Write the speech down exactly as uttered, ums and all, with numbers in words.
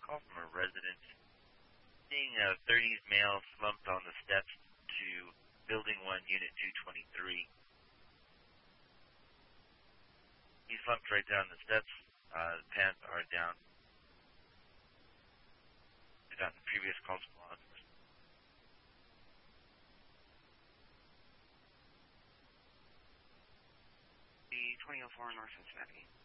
Call from a resident seeing a thirties male slumped on the steps to Building one, Unit two twenty-three. He slumped right down the steps. Uh, the pants are down. We've gotten previous calls from law enforcement. The twenty oh four North Cincinnati.